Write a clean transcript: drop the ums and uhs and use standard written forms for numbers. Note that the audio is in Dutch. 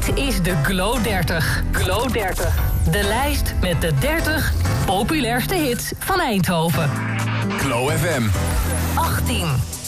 is de Glow 30. Glow 30. De lijst met de 30 populairste hits van Eindhoven. Glow FM. 18.